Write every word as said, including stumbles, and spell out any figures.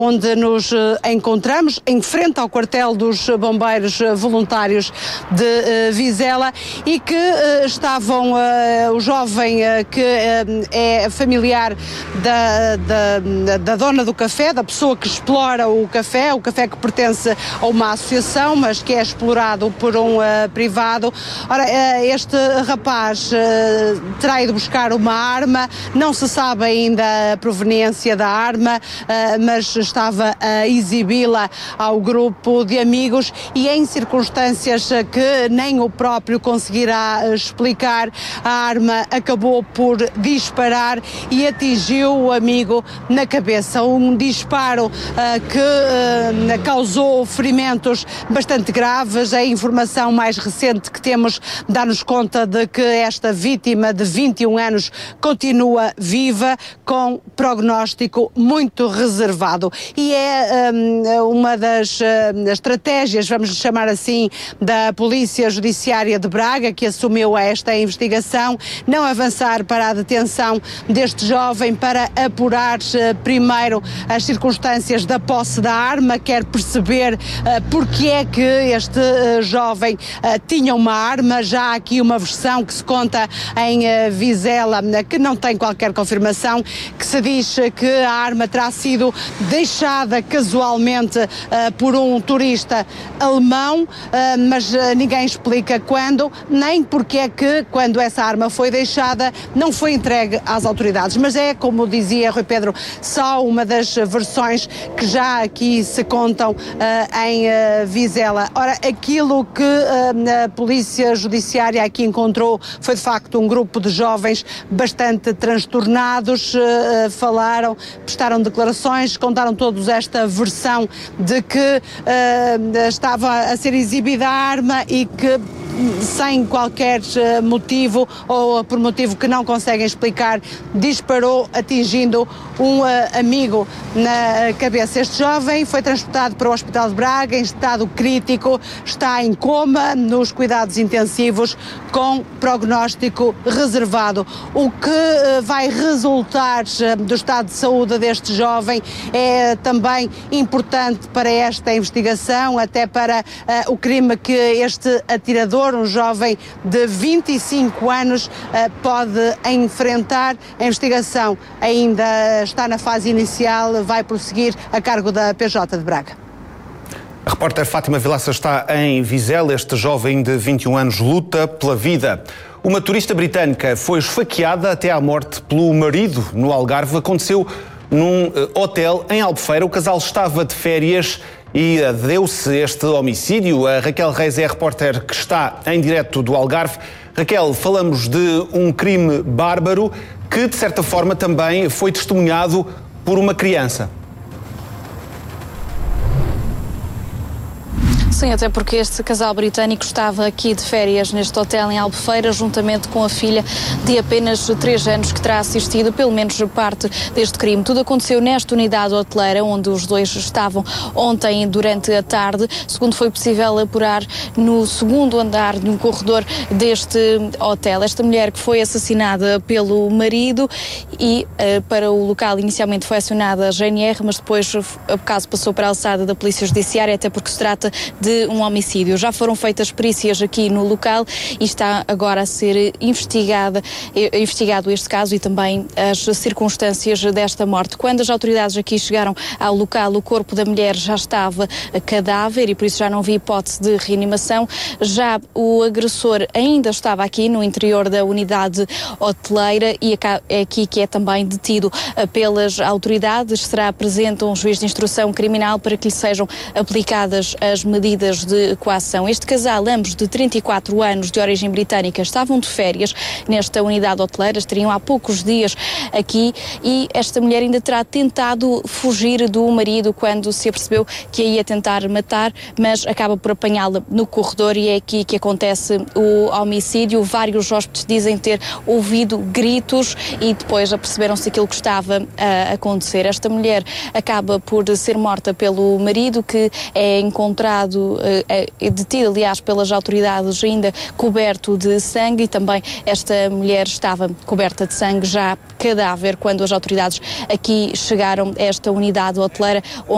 onde nos encontramos, em frente ao quartel dos bombeiros voluntários de Vizela, e que estavam o jovem que é familiar da, da, da dona do café, da pessoa que explora o café, o café que pertence a uma associação, mas que é explorado por um privado. Ora, este rapaz terá ido buscar uma arma, não se sabe ainda a proveniência da arma, mas estava a exibi-la ao grupo de amigos, e em circunstâncias que nem o próprio conseguirá explicar, a arma acabou por disparar e atingiu o amigo na cabeça. Um disparo uh, que uh, causou ferimentos bastante graves. A informação mais recente que temos dá-nos conta de que esta vítima de vinte e um anos continua viva, com prognóstico muito reservado. E é um, uma das uh, estratégias, vamos chamar assim, da Polícia Judiciária de Braga, que assumiu esta investigação, não avançar para a detenção deste jovem, para apurar uh, primeiro as circunstâncias da posse da arma, quer perceber uh, porque é que este uh, jovem uh, tinha uma arma. Já há aqui uma versão que se conta em uh, Vizela, uh, que não tem qualquer confirmação, que se diz uh, que a arma terá sido deixada casualmente uh, por um turista alemão, uh, mas uh, ninguém explica quando, nem porque é que, quando essa arma foi deixada, não foi entregue às autoridades. Mas é, como dizia Rui Pedro, só uma das versões que já aqui se contam uh, em uh, Vizela. Ora, aquilo que uh, a Polícia Judiciária aqui encontrou foi de facto um grupo de jovens bastante transtornados, uh, falaram, prestaram declarações, contaram todos esta versão de que uh, estava a ser exibida a arma e que, sem qualquer motivo ou por motivo que não conseguem explicar, disparou, atingindo um uh, amigo na cabeça. Este jovem foi transportado para o Hospital de Braga em estado crítico, está em coma nos cuidados intensivos, com prognóstico reservado. O que uh, vai resultar uh, do estado de saúde deste jovem é também importante para esta investigação, até para uh, o crime que este atirador, um jovem de vinte e cinco anos, pode enfrentar. A investigação ainda está na fase inicial, vai prosseguir a cargo da P J de Braga. A repórter Fátima Vilaça está em Vizela. Este jovem de vinte e um anos luta pela vida. Uma turista britânica foi esfaqueada até à morte pelo marido no Algarve. Aconteceu num hotel em Albufeira. O casal estava de férias e deu-se este homicídio. A Raquel Reis é a repórter que está em direto do Algarve. Raquel, falamos de um crime bárbaro que, de certa forma, também foi testemunhado por uma criança. Sim, até porque este casal britânico estava aqui de férias neste hotel em Albufeira, juntamente com a filha de apenas três anos, que terá assistido pelo menos parte deste crime. Tudo aconteceu nesta unidade hoteleira, onde os dois estavam ontem durante a tarde. Segundo foi possível apurar, no segundo andar de um corredor deste hotel. Esta mulher que foi assassinada pelo marido, e uh, para o local inicialmente foi acionada a G N R, mas depois o caso passou para a alçada da Polícia Judiciária, até porque se trata de um homicídio. Já foram feitas perícias aqui no local e está agora a ser investigada, investigado este caso e também as circunstâncias desta morte. Quando as autoridades aqui chegaram ao local, o corpo da mulher já estava cadáver e por isso já não havia hipótese de reanimação. Já o agressor ainda estava aqui no interior da unidade hoteleira e é aqui que é também detido pelas autoridades. Será presente um juiz de instrução criminal para que lhe sejam aplicadas as medidas de coação. Este casal, ambos de trinta e quatro anos, de origem britânica, estavam de férias nesta unidade hoteleira, estariam há poucos dias aqui, e esta mulher ainda terá tentado fugir do marido quando se apercebeu que a ia tentar matar, mas acaba por apanhá-la no corredor e é aqui que acontece o homicídio. Vários hóspedes dizem ter ouvido gritos e depois aperceberam-se aquilo que estava a acontecer. Esta mulher acaba por ser morta pelo marido, que é encontrado é detido, aliás, pelas autoridades, ainda coberto de sangue, e também esta mulher estava coberta de sangue, já cadáver, quando as autoridades aqui chegaram a esta unidade hoteleira.